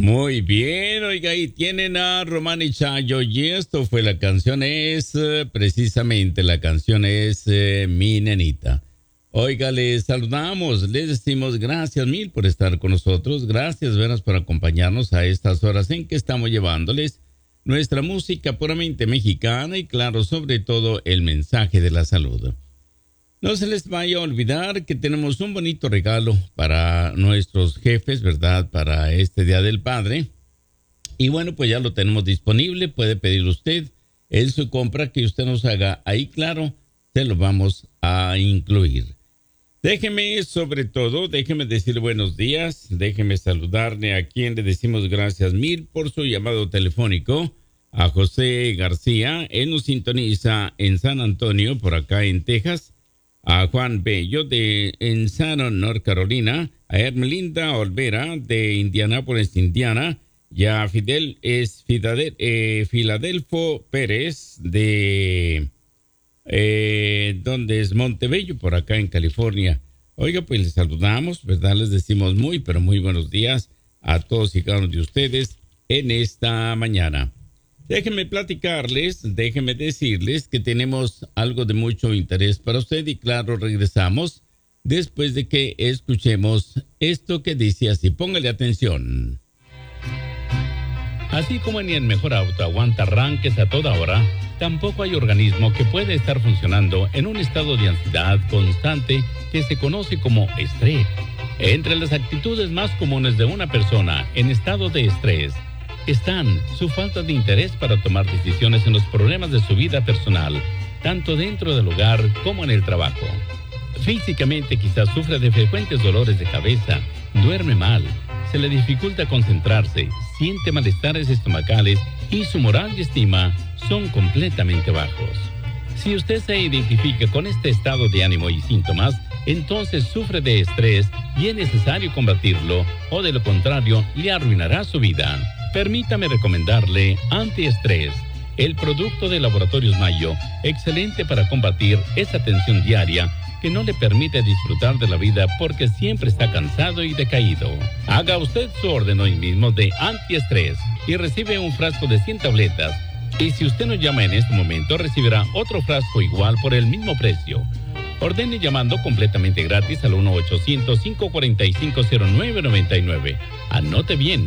Muy bien, oiga, ahí tienen a Román y Chayo y esto fue la canción precisamente la canción es Mi Nenita. Oiga, les saludamos, les decimos gracias mil por estar con nosotros, gracias veras por acompañarnos a estas horas en que estamos llevándoles nuestra música puramente mexicana y claro, sobre todo el mensaje de la salud. No se les vaya a olvidar que tenemos un bonito regalo para nuestros jefes, ¿verdad? Para este Día del Padre. Y bueno, pues ya lo tenemos disponible. Puede pedir usted en su compra que usted nos haga. Ahí, claro, se lo vamos a incluir. Déjeme decirle buenos días. Déjeme saludarle a quien le decimos gracias mil por su llamado telefónico. A José García. Él nos sintoniza en San Antonio, por acá en Texas. A Juan Bello en Sharon, North Carolina, a Hermelinda Olvera de Indianápolis, Indiana, y a Filadelfo Pérez de donde es Montebello, por acá en California. Oiga, pues les saludamos, ¿verdad? Les decimos muy, pero muy buenos días a todos y cada uno de ustedes en esta mañana. Déjenme decirles que tenemos algo de mucho interés para usted y claro, regresamos después de que escuchemos esto que dice así. Póngale atención. Así como ni el mejor auto aguanta arranques a toda hora, tampoco hay organismo que pueda estar funcionando en un estado de ansiedad constante que se conoce como estrés. Entre las actitudes más comunes de una persona en estado de estrés están su falta de interés para tomar decisiones en los problemas de su vida personal, tanto dentro del hogar como en el trabajo. Físicamente quizás sufre de frecuentes dolores de cabeza, duerme mal, se le dificulta concentrarse, siente malestares estomacales y su moral y estima son completamente bajos. Si usted se identifica con este estado de ánimo y síntomas, entonces sufre de estrés y es necesario combatirlo o de lo contrario le arruinará su vida. Permítame recomendarle Antiestrés, el producto de Laboratorios Mayo, excelente para combatir esa tensión diaria que no le permite disfrutar de la vida porque siempre está cansado y decaído. Haga usted su orden hoy mismo de Antiestrés y recibe un frasco de 100 tabletas. Y si usted nos llama en este momento, recibirá otro frasco igual por el mismo precio. Ordene llamando completamente gratis al 1-800-545-0999. Anote bien,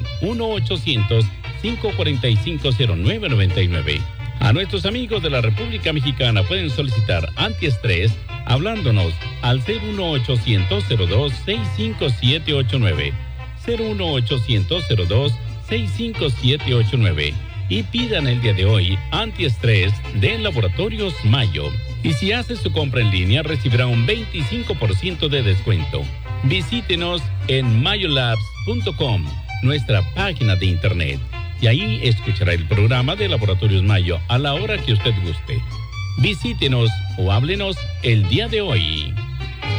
1-800-545-0999. A nuestros amigos de la República Mexicana pueden solicitar Antiestrés hablándonos al 01800-02-65789. 01800-02-65789. Y pidan el día de hoy Antiestrés de Laboratorios Mayo. Y si hace su compra en línea, recibirá un 25% de descuento. Visítenos en mayolabs.com, nuestra página de internet. Y ahí escuchará el programa de Laboratorios Mayo a la hora que usted guste. Visítenos o háblenos el día de hoy.